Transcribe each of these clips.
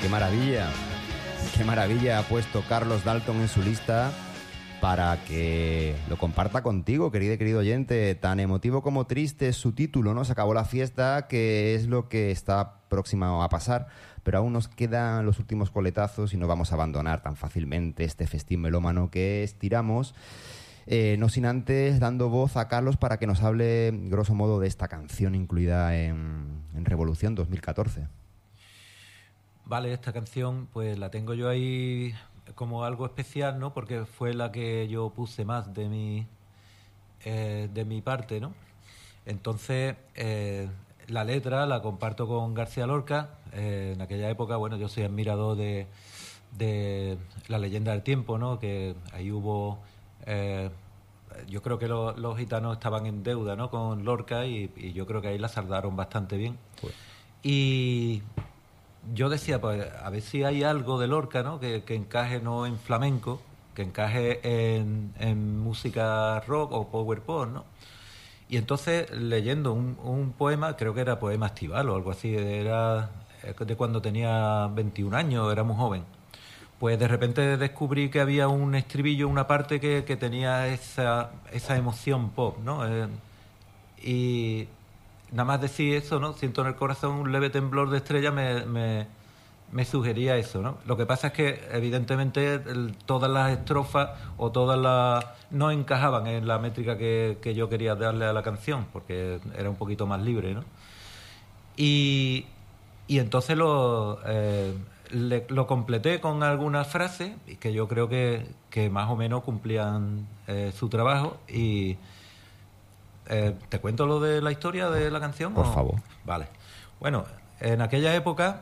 Qué maravilla. Qué maravilla ha puesto Carlos Dalton en su lista para que lo comparta contigo, querido oyente. Tan emotivo como triste es su título, ¿no? Se acabó la fiesta, que es lo que está próximo a pasar, pero aún nos quedan los últimos coletazos y no vamos a abandonar tan fácilmente este festín melómano que estiramos. No sin antes dando voz a Carlos para que nos hable, grosso modo, de esta canción incluida en Revolución 2014. Vale, esta canción pues la tengo yo ahí como algo especial, ¿no? Porque fue la que yo puse más de mi parte, ¿no? Entonces, la letra la comparto con García Lorca. En aquella época, bueno, yo soy admirador de La leyenda del tiempo, ¿no? Que ahí hubo... yo creo que los gitanos estaban en deuda, ¿no? Con Lorca y yo creo que ahí la saldaron bastante bien. Pues. Y... yo decía, pues, a ver si hay algo de Lorca, ¿no? Que encaje no en flamenco, que encaje en música rock o power pop, ¿no? Y entonces, leyendo un poema, creo que era poema estival o algo así, era de cuando tenía 21 años, era muy joven. Pues de repente descubrí que había un estribillo, una parte que tenía esa emoción pop, ¿no? Y... nada más decir eso, ¿no? Siento en el corazón un leve temblor de estrella, me sugería eso, ¿no? Lo que pasa es que, evidentemente, todas las estrofas o todas las... no encajaban en la métrica que yo quería darle a la canción, porque era un poquito más libre, ¿no? Y entonces lo completé con algunas frases que yo creo que más o menos cumplían su trabajo y... ¿te cuento lo de la historia de la canción? Por favor. Vale. Bueno, en aquella época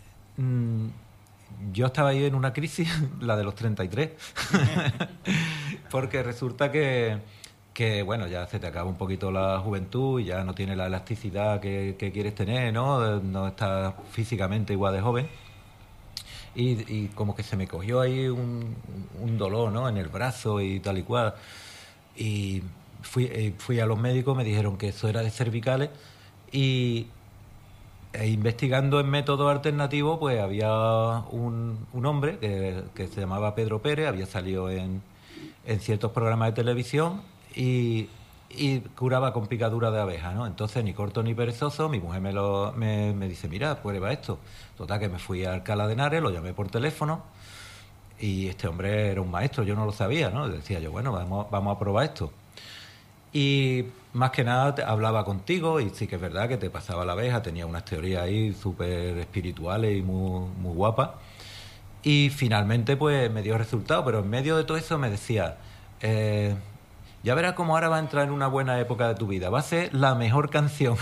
yo estaba ahí en una crisis, la de los 33, porque resulta que, bueno, ya se te acaba un poquito la juventud y ya no tienes la elasticidad que quieres tener, ¿no? No estás físicamente igual de joven. Y como que se me cogió ahí un dolor, ¿no? En el brazo y tal y cual. Y... fui a los médicos, me dijeron que eso era de cervicales e investigando en métodos alternativos, pues había un hombre que se llamaba Pedro Pérez, había salido en ciertos programas de televisión y curaba con picadura de abeja, ¿no? Entonces, ni corto ni perezoso, mi mujer me dice, mira, prueba esto. Total, que me fui a Alcalá de Henares, lo llamé por teléfono y este hombre era un maestro, yo no lo sabía, ¿no? Decía yo, bueno, vamos a probar esto. Y más que nada hablaba contigo y sí que es verdad que te pasaba la abeja, tenía unas teorías ahí súper espirituales y muy, muy guapas. Y finalmente pues me dio resultado, pero en medio de todo eso me decía, ya verás cómo ahora va a entrar en una buena época de tu vida, va a ser la mejor canción.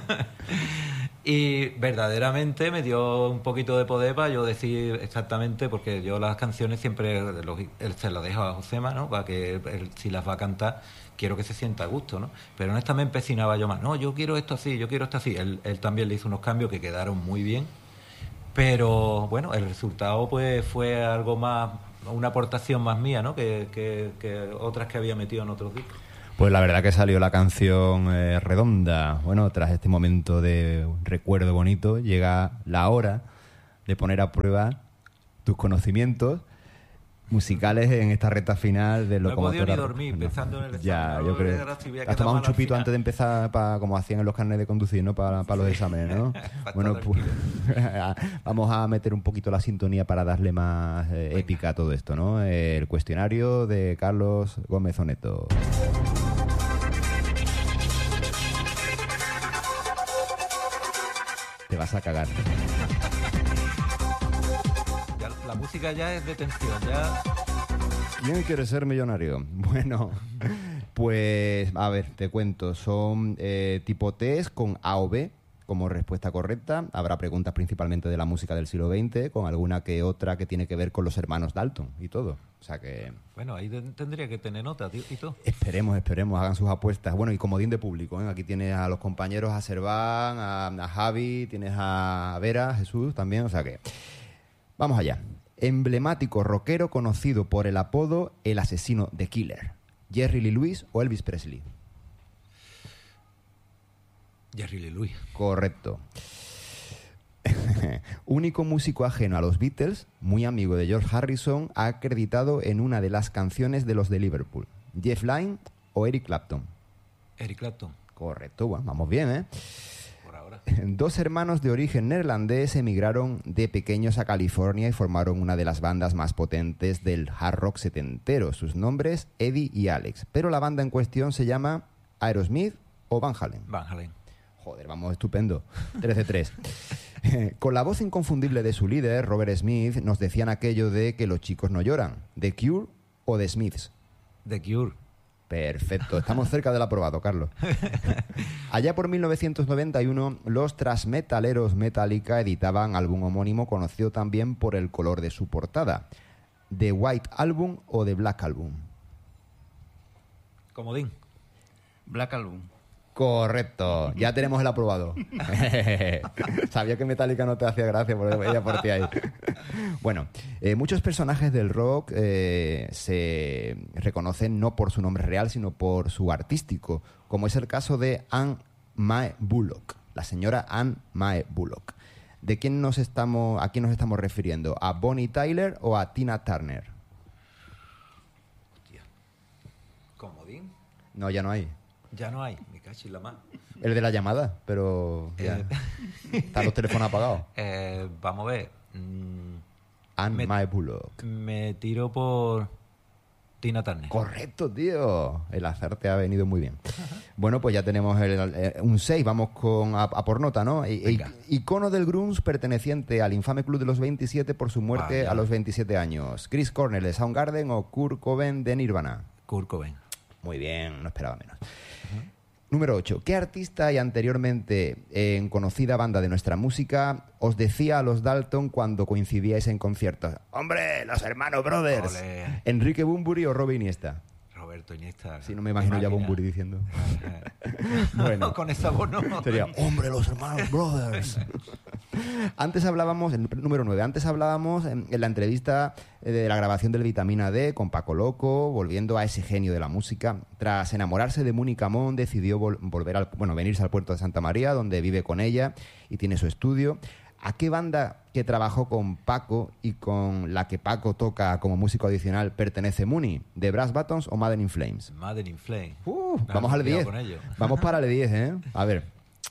Y verdaderamente me dio un poquito de poder para yo decir exactamente, porque yo las canciones siempre se las dejo a Josema, ¿no? Para que él, si las va a cantar, quiero que se sienta a gusto, ¿no? Pero en esta me empecinaba yo más. No, yo quiero esto así, yo quiero esto así. Él también le hizo unos cambios que quedaron muy bien. Pero bueno, el resultado pues fue algo más, una aportación más mía, ¿no? Que otras que había metido en otros discos. Pues la verdad que salió la canción redonda. Bueno, tras este momento de recuerdo bonito, llega la hora de poner a prueba tus conocimientos musicales en esta recta final de Locomotora. No he podido ni dormir pensando en el examen. Ya, yo creo. Has tomado un chupito antes de empezar, como hacían en los carnets de conducir, ¿no? Para los exámenes, ¿no? Bueno, pues vamos a meter un poquito la sintonía para darle más épica a todo esto, ¿no? El cuestionario de Carlos Gómez Oneto. Te vas a cagar. La música ya es de tensión, ya... ¿Quién quiere ser millonario? Bueno, pues a ver, te cuento. Son tipo test con A o B como respuesta correcta. Habrá preguntas principalmente de la música del siglo XX, con alguna que otra que tiene que ver con los hermanos Dalton y todo. O sea que... Bueno, ahí tendría que tener nota, tío, y todo. Esperemos, hagan sus apuestas. Bueno, y comodín de público, ¿eh? Aquí tienes a los compañeros, a Serván, a Javi, tienes a Vera, a Jesús también, o sea que... Vamos allá. Emblemático rockero conocido por el apodo El Asesino de Killer. ¿Jerry Lee Lewis o Elvis Presley? Jerry Lee Lewis. Correcto. Único músico ajeno a los Beatles, muy amigo de George Harrison, ha acreditado en una de las canciones de los de Liverpool. ¿Jeff Lynne o Eric Clapton? Eric Clapton. Correcto, bueno, vamos bien, ¿eh? Por ahora. Dos hermanos de origen neerlandés emigraron de pequeños a California y formaron una de las bandas más potentes del hard rock setentero. Sus nombres, Eddie y Alex. Pero la banda en cuestión se llama Aerosmith o Van Halen. Van Halen. Joder, vamos, estupendo. 3 de 3. Con la voz inconfundible de su líder, Robert Smith, nos decían aquello de que los chicos no lloran. ¿The Cure o The Smiths? The Cure. Perfecto, estamos cerca del aprobado, Carlos. Allá por 1991, los transmetaleros Metallica editaban álbum homónimo conocido también por el color de su portada. ¿The White Album o The Black Album? Comodín. Black Album. Correcto, ya tenemos el aprobado. Sabía que Metallica no te hacía gracia, porque ella por ti ahí. Bueno, muchos personajes del rock se reconocen no por su nombre real, sino por su artístico, como es el caso de Anne Mae Bullock, la señora Anne Mae Bullock. ¿A quién nos estamos refiriendo? ¿A Bonnie Tyler o a Tina Turner? Hostia. ¿Comodín? No, ya no hay. Ya no hay, me cacho en la mano. El de la llamada, pero ya están los teléfonos apagados. Vamos a ver. Anne Mae Bullock. Me tiro por Tina Turner. Correcto, tío. El azar te ha venido muy bien. Bueno, pues ya tenemos un 6. Vamos a por nota, ¿no? Icono del grunge perteneciente al infame Club de los 27 por su muerte a los 27 años. Chris Cornell de Soundgarden o Kurt Cobain de Nirvana. Kurt Cobain. Muy bien, no esperaba menos. Número 8. ¿Qué artista y anteriormente en conocida banda de nuestra música os decía a los Dalton cuando coincidíais en conciertos? ¡Hombre, los hermanos Brothers! Olé. ¿Enrique Bunbury o Robbie Iniesta? Roberto Iniesta. Sí, no me imagino ya Bunbury diciendo. Bueno, con esa voz no. sería, ¡hombre, los hermanos Brothers! Antes hablábamos, número 9, antes hablábamos en la entrevista de la grabación del Vitamina D con Paco Loco, volviendo a ese genio de la música. Tras enamorarse de Mónica Mon, decidió venirse al puerto de Santa María, donde vive con ella y tiene su estudio. ¿A qué banda que trabajó con Paco y con la que Paco toca como músico adicional pertenece Mooney? ¿The Brass Buttons o Mother in Flames? Mother in Flames. Vamos al 10. Con ello. Vamos para el 10, ¿eh? A ver,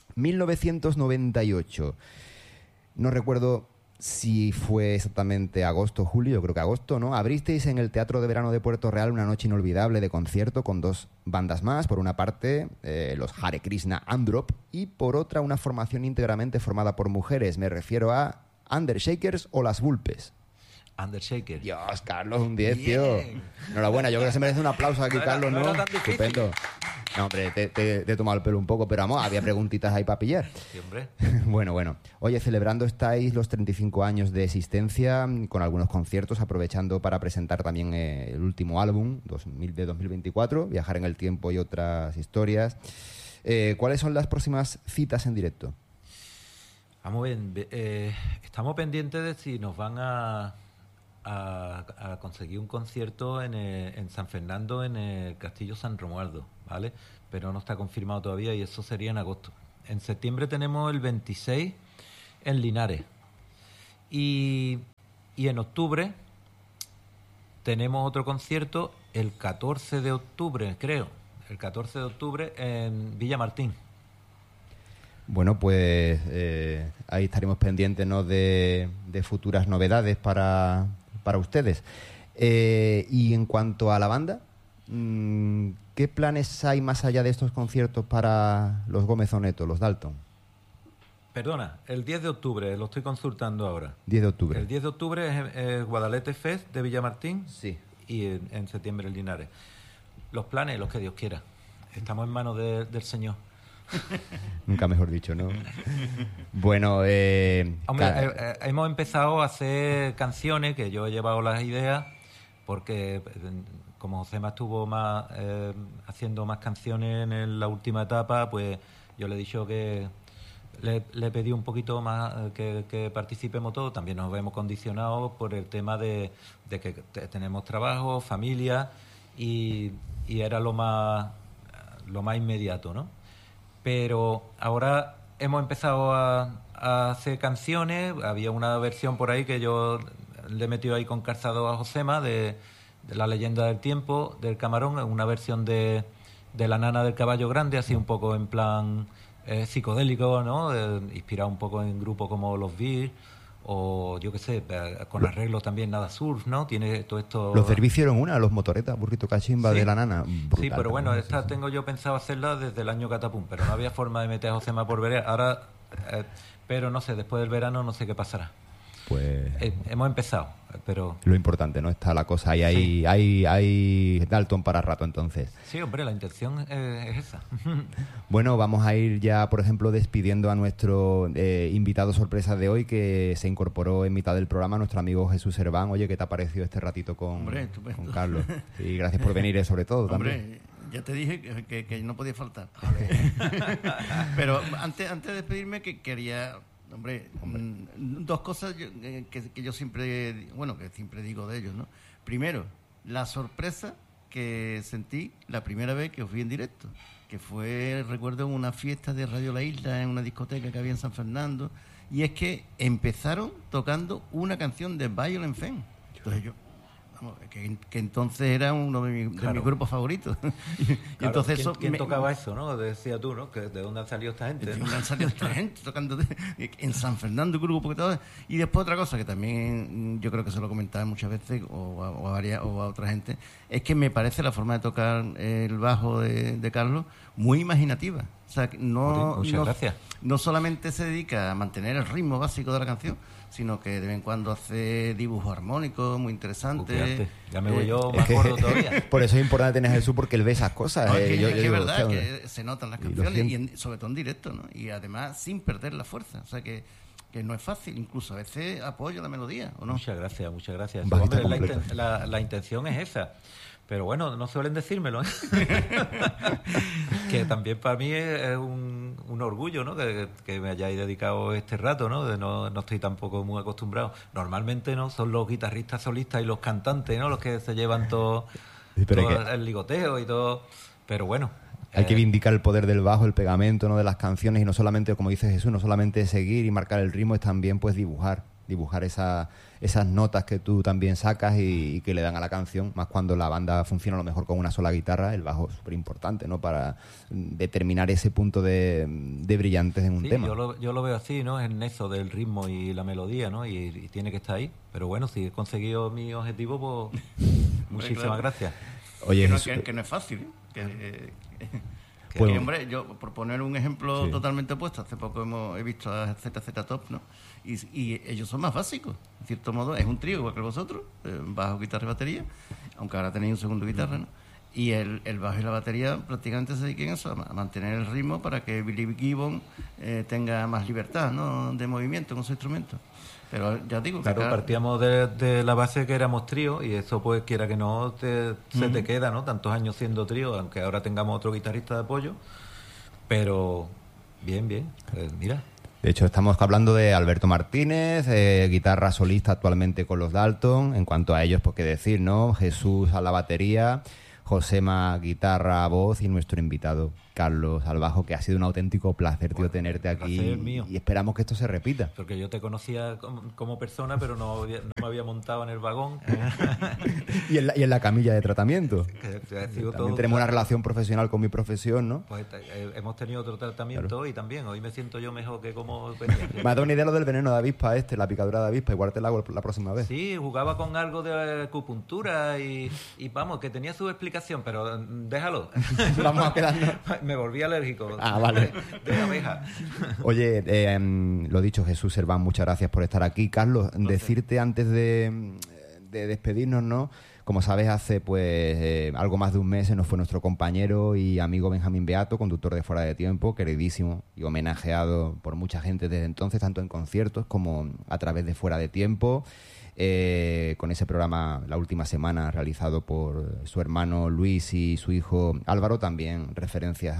1998. No recuerdo si fue exactamente agosto o julio, yo creo que agosto, ¿no? Abristeis en el Teatro de Verano de Puerto Real una noche inolvidable de concierto con dos bandas más. Por una parte, los Hare Krishna Androp, y por otra, una formación íntegramente formada por mujeres. Me refiero a Undershakers o Las Vulpes. Undershaker. Dios, Carlos, un 10, tío. Bien. Enhorabuena, yo creo que se merece un aplauso aquí, Carlos, ¿no? no era tan difícil. Estupendo. No, hombre, te he tomado el pelo un poco, pero vamos, había preguntitas ahí para pillar. Sí, hombre. Bueno. Oye, celebrando estáis los 35 años de existencia con algunos conciertos, aprovechando para presentar también el último álbum de 2024, Viajar en el Tiempo y otras historias. ¿Cuáles son las próximas citas en directo? Vamos bien. Estamos pendientes de si nos van a conseguir un concierto en San Fernando, en el Castillo San Romualdo, ¿vale? Pero no está confirmado todavía y eso sería en agosto. En septiembre tenemos el 26 en Linares. Y en octubre tenemos otro concierto el 14 de octubre, creo. El 14 de octubre en Villamartín. Bueno, pues ahí estaremos pendientes, ¿no?, de futuras novedades para ustedes. Y en cuanto a la banda, ¿qué planes hay más allá de estos conciertos para los Gómez Oneto, los Dalton? Perdona, el 10 de octubre, lo estoy consultando ahora. 10 de octubre. El 10 de octubre es Guadalete Fest de Villamartín. Sí. Y en septiembre el Linares. Los planes, los que Dios quiera. Estamos en manos del Señor. Nunca mejor dicho, ¿no? Bueno, hombre, hemos empezado a hacer canciones, que yo he llevado las ideas, porque como Josema estuvo más haciendo más canciones en la última etapa, pues yo le he dicho que le pedí un poquito más que participemos todos. También nos vemos condicionados por el tema de que tenemos trabajo, familia, y era lo más inmediato, ¿no? Pero ahora hemos empezado a hacer canciones. Había una versión por ahí que yo le he metido ahí con calzado a Josema de La leyenda del tiempo, del Camarón, una versión de La nana del caballo grande, así un poco en plan psicodélico, ¿no? Inspirado un poco en grupos como Los Beatles, o yo qué sé, con arreglos también Nada Surf, ¿no? Tiene todo esto... Los Derby hicieron una, los Motoretas, Burrito Cachimba, Sí. de La nana. Brutal, Sí, pero bueno, también, esta sí. tengo yo pensado hacerla desde el año Catapum, pero no había forma de meter a Josema por ver. Ahora, pero no sé, después del verano no sé qué pasará. Pues Hemos empezado, pero... lo importante, ¿no? Está la cosa y Sí. hay Dalton para rato, entonces. Sí, hombre, la intención es esa. Bueno, vamos a ir ya, por ejemplo, despidiendo a nuestro invitado sorpresa de hoy, que se incorporó en mitad del programa, nuestro amigo Jesús Serván. Oye, ¿qué te ha parecido este ratito Hombre, estupendo. con Carlos? Y gracias por venir, sobre todo, también. Hombre, ya te dije que no podía faltar. Pero antes de despedirme, que quería... Hombre, dos cosas que yo siempre... Bueno, que siempre digo de ellos, ¿no? Primero, la sorpresa que sentí la primera vez que os vi en directo, que fue, recuerdo, en una fiesta de Radio La Isla, en una discoteca que había en San Fernando, y es que empezaron tocando una canción de Violent Femmes. Entonces yo... Vamos, que entonces era uno de mis grupos favoritos. Y Claro, entonces ¿quién tocaba eso, no? Decía tú, ¿no? ¿De dónde han salido esta gente? ¿De ¿no? dónde han salido esta gente tocando en San Fernando, un grupo que todo? Y después otra cosa que también yo creo que se lo comentaba muchas veces o a otra gente, es que me parece la forma de tocar el bajo de Carlos muy imaginativa. O sea, que Muchas gracias. no solamente se dedica a mantener el ritmo básico de la canción, sino que de vez en cuando hace dibujos armónicos muy interesantes. Fíjate, ya me voy yo Es más que- gordo todavía. Por eso es importante tener a Jesús, porque él ve esas cosas. No, es que, es digo, verdad hostia, que se notan las y lo canciones y siento. sobre todo en directo, ¿no? Y además sin perder la fuerza. O sea que no es fácil, incluso a veces apoyo la melodía, ¿o no? Muchas gracias, muchas gracias. Un bajista Hombre, completo. la intención es esa. Pero bueno, no suelen decírmelo, ¿eh? Que también para mí es un orgullo, ¿no? Que me hayáis dedicado este rato, ¿no? No estoy tampoco muy acostumbrado. Normalmente no son los guitarristas solistas y los cantantes, ¿no? Los que se llevan todo, Sí, pero todo hay que- el ligoteo y todo. Pero bueno. Hay que vindicar el poder del bajo, el pegamento, ¿no? De las canciones, y no solamente, como dice Jesús, no solamente seguir y marcar el ritmo, es también pues dibujar esas notas que tú también sacas y que le dan a la canción, más cuando la banda funciona a lo mejor con una sola guitarra. El bajo es súper importante, ¿no? Para determinar ese punto de brillantez en un Sí, tema. yo lo veo así, ¿no? Es el nexo del ritmo y la melodía, ¿no? Y tiene que estar ahí. Pero bueno, si he conseguido mi objetivo, pues muchísimas claro. gracias. Oye, que, no, Jesús, que no es fácil, ¿eh? Pues- Que, hombre, yo por poner un ejemplo Sí. totalmente opuesto, hace poco he visto a ZZ Top, ¿no? Y ellos son más básicos, en cierto modo, es un trío igual que vosotros, bajo, guitarra y batería, aunque ahora tenéis un segundo guitarra, ¿no? Y el bajo y la batería prácticamente se dedican a eso, a mantener el ritmo para que Billy Gibbon tenga más libertad, ¿no? De movimiento con su instrumento. Pero ya digo, que Claro, cada- partíamos de la base que éramos trío y eso pues quiera que no se te queda, ¿no? Tantos años siendo trío, aunque ahora tengamos otro guitarrista de apoyo, pero bien, pues mira. de hecho, estamos hablando de Alberto Martínez, guitarra solista actualmente con los Dalton. En cuanto a ellos, pues qué decir, ¿no? Jesús a la batería, Josema guitarra, voz, y nuestro invitado Carlos al bajo, que ha sido un auténtico placer, tío, tenerte aquí. placer mío. Y esperamos que esto se repita. Porque yo te conocía como persona, pero no me había montado en el vagón. Y en la camilla de tratamiento. Que ha sido todo También un tenemos una trato. relación profesional con mi profesión, ¿no? Pues hemos tenido otro tratamiento Claro. y también hoy me siento yo mejor que como venía. Me ha dado una idea lo del veneno de avispa la picadura de avispa. Igual te la hago la próxima vez. Sí, jugaba con algo de acupuntura y vamos, que tenía su explicación, pero déjalo. Vamos a quedarnos. Me volví alérgico. Ah, vale. De la abeja. Oye, lo dicho, Jesús Serván, muchas gracias por estar aquí. Carlos, decirte antes de despedirnos, ¿no? Como sabes, hace pues algo más de un mes se nos fue nuestro compañero y amigo Benjamín Beato, conductor de Fuera de Tiempo, queridísimo y homenajeado por mucha gente desde entonces, tanto en conciertos como a través de Fuera de Tiempo. Con ese programa La Última Semana realizado por su hermano Luis y su hijo Álvaro, también referencias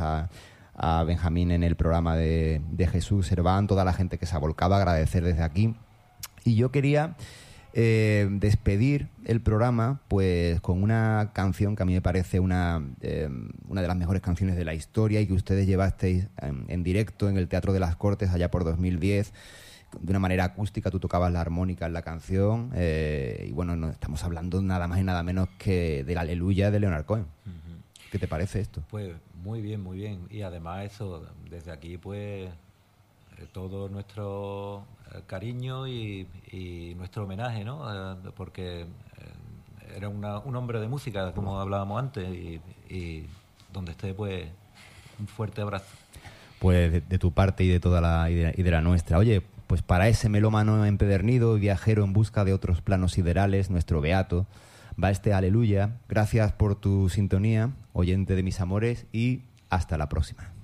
a Benjamín en el programa de Jesús Serván, toda la gente que se ha volcado, agradecer desde aquí. Y yo quería despedir el programa pues con una canción que a mí me parece una de las mejores canciones de la historia y que ustedes llevasteis en directo en el Teatro de las Cortes allá por 2010 de una manera acústica. Tú tocabas la armónica en la canción y bueno, no estamos hablando nada más y nada menos que del Aleluya de Leonard Cohen. ¿Qué te parece esto? Pues muy bien, muy bien. Y además eso, desde aquí pues todo nuestro cariño y nuestro homenaje, ¿no? Porque era un hombre de música, como hablábamos antes, y donde esté, pues un fuerte abrazo. Pues de tu parte y de toda y de la nuestra. Oye, pues para ese melómano empedernido y viajero en busca de otros planos siderales, nuestro beato, va este Aleluya. Gracias por tu sintonía, oyente de mis amores, y hasta la próxima.